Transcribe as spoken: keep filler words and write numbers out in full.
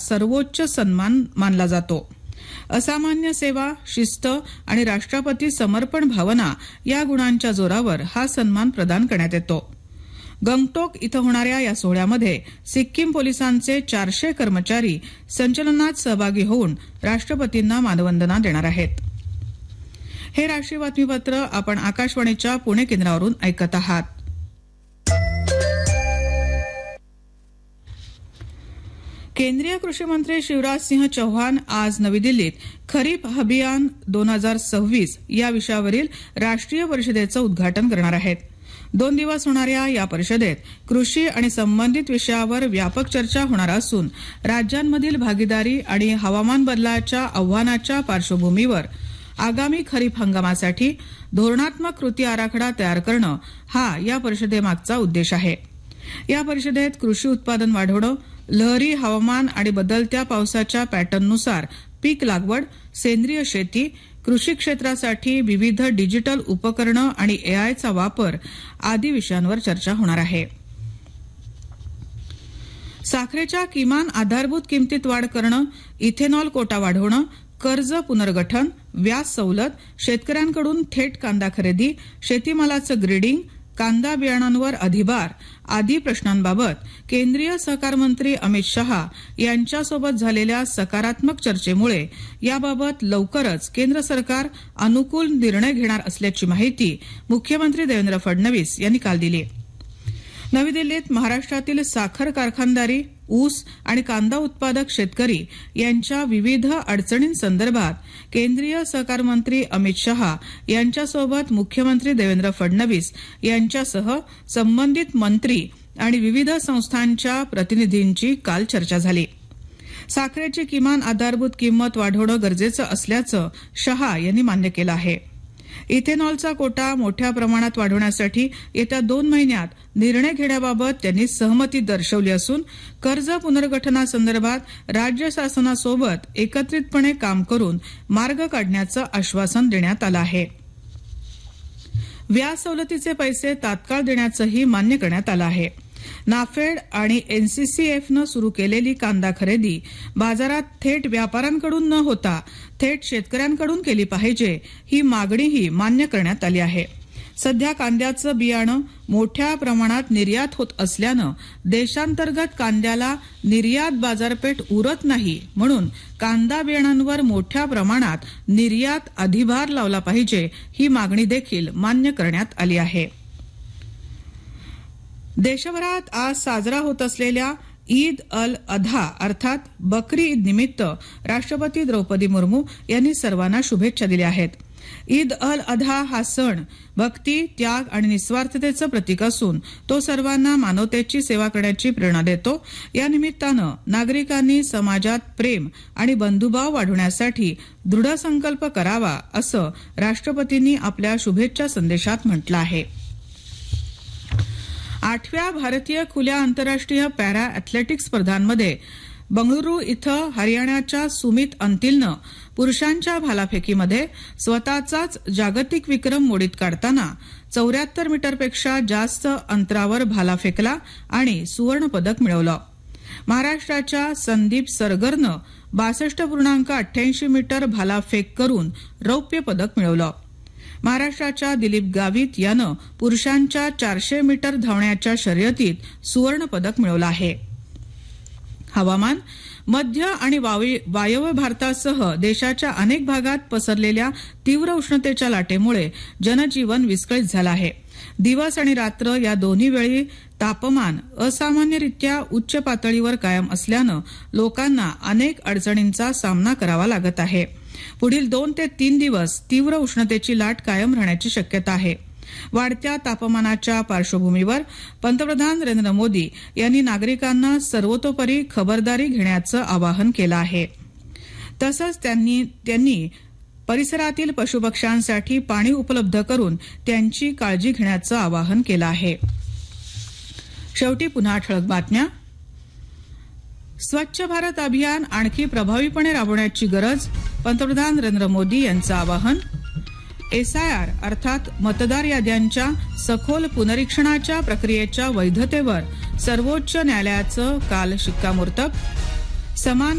सर्वोच्च सन्मान मानला जातो. असामान्य सेवा, शिस्त आणि राष्ट्रपती समर्पण भावना या गुणांच्या जोरावर हा सन्मान प्रदान करण्यात येतो. गंगटोक इथं होणाऱ्या या सोहळ्यामध्ये सिक्कीम पोलिसांचे चारशे कर्मचारी संचलनात सहभागी होऊन राष्ट्रपतींना मानवंदना देणार आहेत. हे राष्ट्रीय बातमीपत्र आपण आकाशवाणीच्या पुणे केंद्रावरून ऐकत आहात. केंद्रीय कृषी मंत्री शिवराज सिंह चौहान आज नवी दिल्लीत खरीप अभियान दोन हजार सव्वीस या विषयावरील राष्ट्रीय परिषदेचं उद्घाटन करणार आहेत. दोन दिवस होणाऱ्या या परिषदेत कृषी आणि संबंधित विषयावर व्यापक चर्चा होणार असून राज्यांमधील भागीदारी आणि हवामान बदलाच्या आव्हानाच्या पार्श्वभूमीवर आगामी खरीप हंगामासाठी धोरणात्मक कृती आराखडा तयार करणं हा या परिषदेमागचा उद्देश आहे. या परिषदेत कृषी उत्पादन वाढवणं, लहरी हवामान आणि बदलत्या पावसाच्या पॅटर्ननुसार पीक लागवड, सेंद्रिय शेती, कृषी क्षेत्रासाठी विविध डिजिटल उपकरणं आणि एआयचा वापर आदी विषयांवर चर्चा होणार आहे. साखरेच्या किमान आधारभूत किमतीत वाढ करणं, इथेनॉल कोटा वाढवणं, कर्ज पुनर्गठन, व्याज सवलत, शेतकऱ्यांकडून थेट कांदा खरेदी, शेतीमालाचं ग्रेडिंग, कांदा बियाणांवर अधिभार आदी प्रश्नांबाबत केंद्रीय सहकार मंत्री अमित शहा यांच्यासोबत झालेल्या सकारात्मक चर्चेमुळे याबाबत लवकरच केंद्र सरकार अनुकूल निर्णय घेणार असल्याची माहिती मुख्यमंत्री देवेंद्र फडणवीस यांनी काल दिली. नवी दिल्लीत महाराष्ट्रातील साखर कारखानदारी, ऊस आणि कांदा उत्पादक शेतकरी यांच्या विविध अडचणींसंदर्भात केंद्रीय सहकार मंत्री अमित शहा यांच्यासोबत मुख्यमंत्री देवेंद्र फडणवीस यांच्यासह संबंधित मंत्री आणि विविध संस्थांच्या प्रतिनिधींची काल चर्चा झाली. साखरेची किमान आधारभूत किंमत वाढवणं गरजेचं असल्याचं शहा यांनी मान्य केलं आहे. इथेनॉलचा कोटा मोठ्या प्रमाणात वाढवण्यासाठी येत्या दोन महिन्यात निर्णय घेण्याबाबत त्यांनी सहमती दर्शवली असून कर्ज पुनर्गठनासंदर्भात राज्य शासनासोबत एकत्रितपणे काम करून मार्ग काढण्याचं आश्वासन देण्यात आलं आहे. व्याज सवलतीचे पैसे तात्काळ देण्याचंही मान्य करण्यात आलं आहे. नाफेड आणि एनसीसीएफनं सुरू केलेली कांदा खरेदी बाजारात थेट व्यापाऱ्यांकडून न होता थेट शेतकऱ्यांकडून केली पाहिजे, ही मागणीही मान्य करण्यात आली आहे. सध्या कांद्याचं बियाणं मोठ्या प्रमाणात निर्यात होत असल्यानं देशांतर्गत कांद्याला निर्यात बाजारपेठ उरत नाही, म्हणून कांदा बियाणांवर मोठ्या प्रमाणात निर्यात अधिभार लावला पाहिजे, ही मागणी देखील मान्य करण्यात आली आहे. देशभरात आज साजरा होत असलेल्या ईद अल अधा अर्थात बकरी ईद निमित्त राष्ट्रपती द्रौपदी मुर्मू यांनी सर्वांना शुभेच्छा दिल्या आहेत. ईद अल अधा हा सण भक्ती, त्याग आणि निस्वार्थतेचं प्रतीक असून तो सर्वांना मानवतेची सेवा करण्याची प्रेरणा देतो. या निमित्तानं नागरिकांनी समाजात प्रेम आणि बंधुभाव वाढवण्यासाठी दृढ संकल्प करावा, असं राष्ट्रपतींनी आपल्या शुभेच्छा संदेशात म्हटलं आहे. आठव्या भारतीय खुल्या आंतरराष्ट्रीय पॅरा अथलेटिक्स स्पर्धांमध्ये बंगळुरू इथं हरियाणाच्या सुमित अंतिलनं पुरुषांच्या भालाफेकीमध्ये स्वतःचाच जागतिक विक्रम मोडीत काढताना चौऱ्याहत्तर मीटरपेक्षा जास्त अंतरावर भाला फेकला आणि सुवर्ण पदक मिळवलं. महाराष्ट्राच्या संदीप सरगरनं बासष्ट पूर्णांक अठ्ठ्याऐंशी मीटर भालाफेक करून रौप्य पदक मिळवलं. महाराष्ट्राच्या दिलीप गावित यानं पुरुषांच्या चारशे मीटर धावण्याच्या शर्यतीत सुवर्ण पदक मिळवलं आहे. हवामान. मध्य आणि वायव्य भारतासह देशाच्या अनेक भागात पसरलेल्या तीव्र उष्णतेच्या लाटेमुळे जनजीवन विस्कळीत झालं आहे. दिवस आणि रात्र या दोन्ही वेळी तापमान असामान्यरित्या उच्च पातळीवर कायम असल्यानं लोकांना अनेक अडचणींचा सामना करावा लागत आहे. पुढील दोन ते तीन दिवस तीव्र उष्णतेची लाट कायम राहण्याची शक्यता आहे. वाढत्या तापमानाच्या पार्श्वभूमीवर पंतप्रधान नरेंद्र मोदी यांनी नागरिकांना सर्वतोपरी खबरदारी घेण्याचं आवाहन केलं आहे. तसंच त्यांनी त्यांनी परिसरातील पशुपक्ष्यांसाठी पाणी उपलब्ध करून त्यांची काळजी घेण्याचं आवाहन केलं आहे. शेवटी पुन्हा ठळक बातम्या. स्वच्छ भारत अभियान आणखी प्रभावीपणे राबवण्याची गरज, पंतप्रधान नरेंद्र मोदी यांचं आवाहन. एसआयआर अर्थात मतदार याद्यांच्या सखोल पुनरीक्षणाच्या प्रक्रियेच्या वैधतेवर सर्वोच्च न्यायालयाचं काल शिक्कामोर्तब. समान